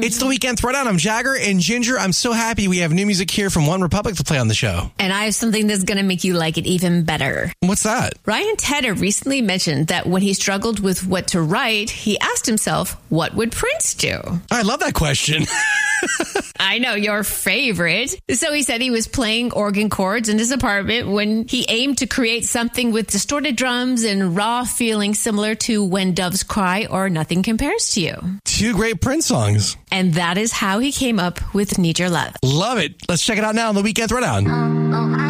It's the Weekend Throwdown. I'm Jagger and Ginger. I'm so happy we have new music here from One Republic to play on the show. And I have something that's going to make you like it even better. What's that? Ryan Tedder recently mentioned that when he struggled with what to write, he asked himself, what would Prince do? I love that question. I know, your favorite. So he said he was playing organ chords in his apartment when he aimed to create something with distorted drums and raw feelings similar to When Doves Cry or Nothing Compares to You. Two great Prince songs. And that is how he came up with Need Your Love. Love it. Let's check it out now on the Weekend Throwdown.